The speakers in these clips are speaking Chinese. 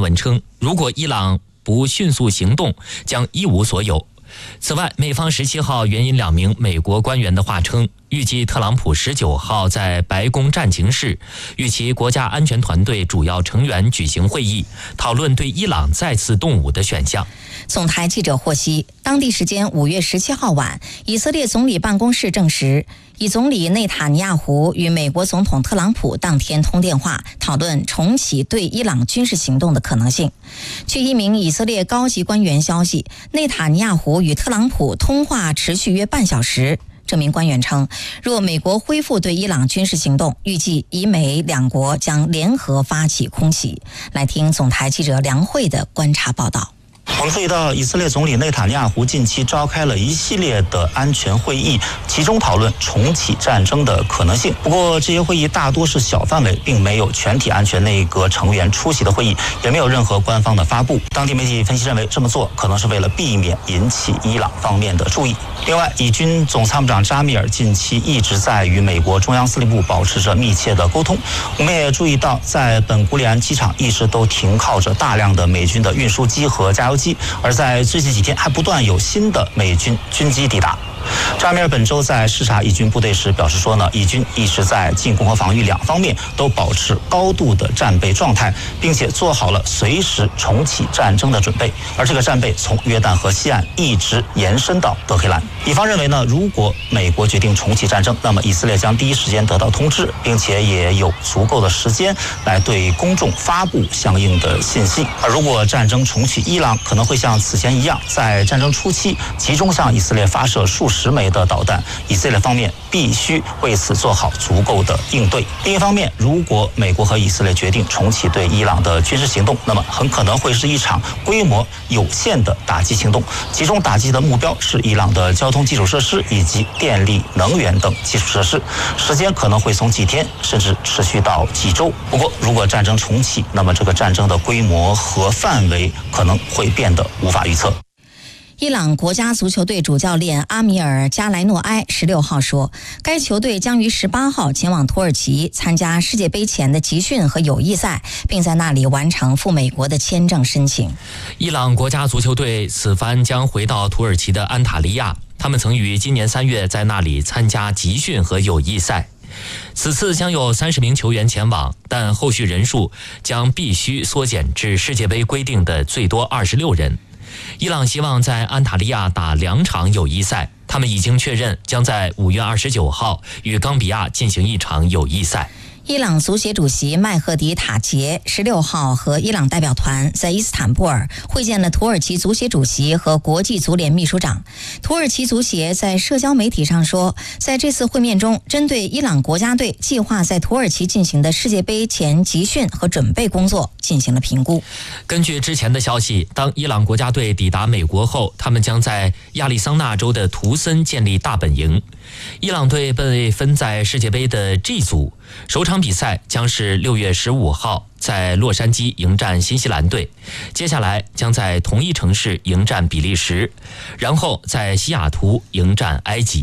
文称，如果伊朗不迅速行动，将一无所有。此外，美方17号援引2名美国官员的话称，预计特朗普19号在白宫战情室与其国家安全团队主要成员举行会议，讨论对伊朗再次动武的选项。 总台记者获悉，当地时间5月17号晚，以色列总理办公室证实，以总理内塔尼亚胡与美国总统特朗普当天通电话，讨论重启对伊朗军事行动的可能性。据一名以色列高级官员消息，内塔尼亚胡与特朗普通话持续约半小时。这名官员称，若美国恢复对伊朗军事行动，预计以美两国将联合发起空袭。来听总台记者梁慧的观察报道。 我们注意到，以色列总理内塔尼亚胡近期召开了一系列的安全会议，其中讨论重启战争的可能性。不过，这些会议大多是小范围，并没有全体安全内阁成员出席的会议，也没有任何官方的发布。当地媒体分析认为，这么做可能是为了避免引起伊朗方面的注意。另外，以军总参谋长扎米尔近期一直在与美国中央司令部保持着密切的沟通。我们也注意到，在本古里安机场一直都停靠着大量的美军的运输机和加油机，而在最近几天还不断有新的美军军机抵达。扎米尔本周在视察以军部队时表示说呢，以军一直在进攻和防御两方面都保持高度的战备状态，并且做好了随时重启战争的准备。而这个战备从约旦河西岸一直延伸到德黑兰。以方认为呢，如果美国决定重启战争，那么以色列将第一时间得到通知，并且也有足够的时间来对公众发布相应的信息。而如果战争重启，伊朗可能会像此前一样，在战争初期集中向以色列发射数十枚的导弹，以色列方面必须为此做好足够的应对。另一方面，如果美国和以色列决定重启对伊朗的军事行动，那么很可能会是一场规模有限的打击行动，其中打击的目标是伊朗的交通基础设施以及电力、能源等基础设施，时间可能会从几天甚至持续到几周。不过，如果战争重启，那么这个战争的规模和范围可能会变得无法预测。 伊朗国家足球队主教练阿米尔·加莱诺埃16号说，该球队将于18号前往土耳其参加世界杯前的集训和友谊赛，并在那里完成赴美国的签证申请。 伊朗国家足球队此番将回到土耳其的安塔利亚，他们曾于今年3月在那里参加集训和友谊赛。此次将有30名球员前往，但后续人数将必须缩减至世界杯规定的最多26人。伊朗希望在安塔利亚打2场友谊赛，他们已经确认将在5月29号与冈比亚进行1场友谊赛。 伊朗足协主席麦赫迪塔杰16号和伊朗代表团在伊斯坦布尔会见了土耳其足协主席和国际足联秘书长。土耳其足协在社交媒体上说，在这次会面中，针对伊朗国家队计划在土耳其进行的世界杯前集训和准备工作进行了评估。 根据之前的消息，当伊朗国家队抵达美国后，他们将在亚利桑那州的图森建立大本营。伊朗队被分在世界杯的 G 组，首场比赛将是6月15号在洛杉矶迎战新西兰队，接下来将在同一城市迎战比利时，然后在西雅图迎战埃及。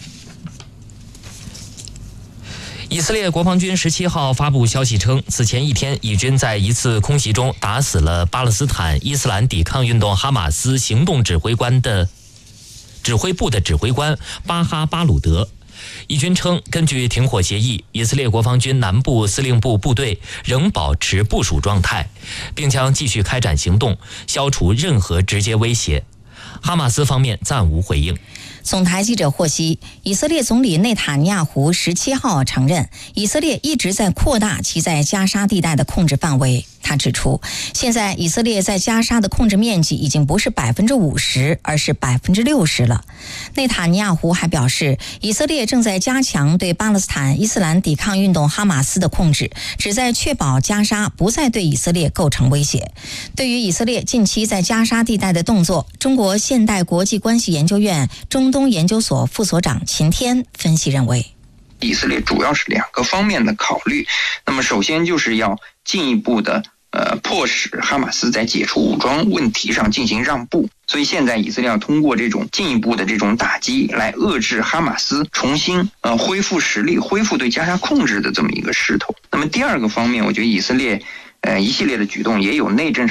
以色列国防军17号发布消息称，此前一天，以军在一次空袭中打死了巴勒斯坦伊斯兰抵抗运动哈马斯行动指挥部的指挥官巴哈巴鲁德。以军称，根据停火协议，以色列国防军南部司令部部队仍保持部署状态，并将继续开展行动，消除任何直接威胁。哈马斯方面暂无回应。 总台记者获悉，以色列总理内塔尼亚胡17号承认，以色列一直在扩大其在加沙地带的控制范围。他指出，现在以色列在加沙的控制面积已经不是50%，而是60%了。内塔尼亚胡还表示，以色列正在加强对巴勒斯坦伊斯兰抵抗运动哈马斯的控制，旨在确保加沙不再对以色列构成威胁。对于以色列近期在加沙地带的动作，中国现代国际关系研究院中东研究所副所长秦天分析认为， 以色列主要是2个方面的考虑。那么首先就是要进一步的迫使哈马斯在解除武装问题上进行让步，所以现在以色列要通过这种进一步的这种打击来遏制哈马斯重新恢复实力、恢复对加沙控制的这么一个势头。那么第2个方面，我觉得以色列一系列的举动也有内政